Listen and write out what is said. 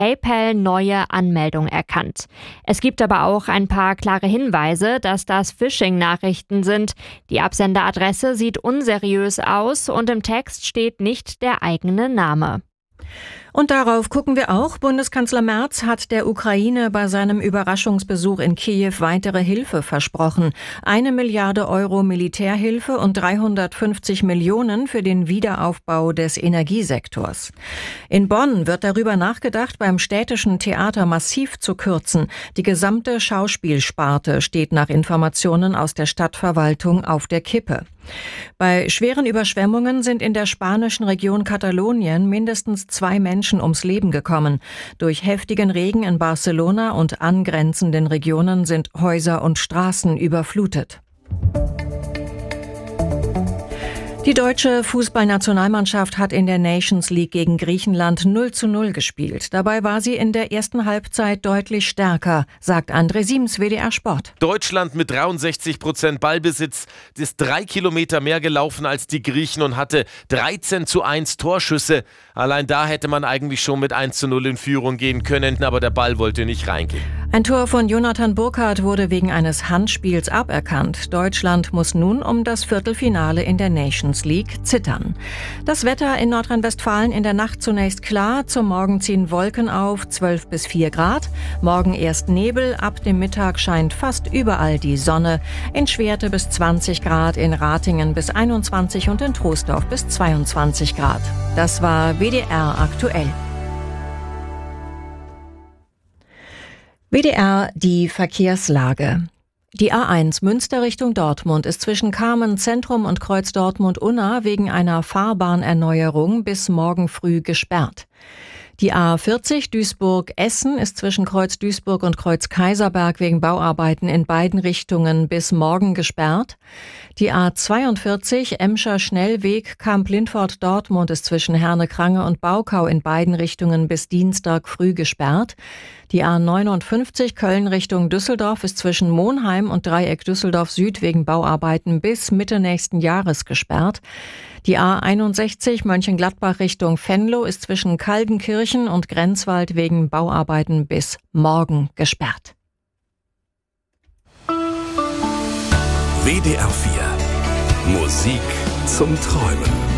PayPal neue Anmeldung erkannt. Es gibt aber auch ein paar klare Hinweise, dass das Phishing-Nachrichten sind. Die Absenderadresse sieht unseriös aus und im Text steht nicht der eigene Name. Und darauf gucken wir auch. Bundeskanzler Merz hat der Ukraine bei seinem Überraschungsbesuch in Kiew weitere Hilfe versprochen. 1 Milliarde Euro Militärhilfe und 350 Millionen für den Wiederaufbau des Energiesektors. In Bonn wird darüber nachgedacht, beim Städtischen Theater massiv zu kürzen. Die gesamte Schauspielsparte steht nach Informationen aus der Stadtverwaltung auf der Kippe. Bei schweren Überschwemmungen sind in der spanischen Region Katalonien mindestens 2 Menschen ums Leben gekommen. Durch heftigen Regen in Barcelona und angrenzenden Regionen sind Häuser und Straßen überflutet. Die deutsche Fußballnationalmannschaft hat in der Nations League gegen Griechenland 0:0 gespielt. Dabei war sie in der ersten Halbzeit deutlich stärker, sagt André Siems, WDR Sport. Deutschland mit 63% Ballbesitz ist 3 Kilometer mehr gelaufen als die Griechen und hatte 13:1 Torschüsse. Allein da hätte man eigentlich schon mit 1:0 in Führung gehen können, aber der Ball wollte nicht reingehen. Ein Tor von Jonathan Burkhardt wurde wegen eines Handspiels aberkannt. Deutschland muss nun um das Viertelfinale in der Nations League zittern. Das Wetter in Nordrhein-Westfalen in der Nacht zunächst klar. Zum Morgen ziehen Wolken auf, 12 bis 4 Grad. Morgen erst Nebel, ab dem Mittag scheint fast überall die Sonne. In Schwerte bis 20 Grad, in Ratingen bis 21 und in Troisdorf bis 22 Grad. Das war WDR aktuell. WDR, die Verkehrslage. Die A1 Münster Richtung Dortmund ist zwischen Kamen Zentrum und Kreuz Dortmund-Unna wegen einer Fahrbahnerneuerung bis morgen früh gesperrt. Die A40 Duisburg-Essen ist zwischen Kreuz Duisburg und Kreuz Kaiserberg wegen Bauarbeiten in beiden Richtungen bis morgen gesperrt. Die A42 Emscher Schnellweg Kamp-Lindfort-Dortmund ist zwischen Herne-Krange und Baukau in beiden Richtungen bis Dienstag früh gesperrt. Die A59 Köln Richtung Düsseldorf ist zwischen Monheim und Dreieck Düsseldorf Süd wegen Bauarbeiten bis Mitte nächsten Jahres gesperrt. Die A61 Mönchengladbach Richtung Venlo ist zwischen Kaldenkirchen und Grenzwald wegen Bauarbeiten bis morgen gesperrt. WDR 4 Musik zum Träumen.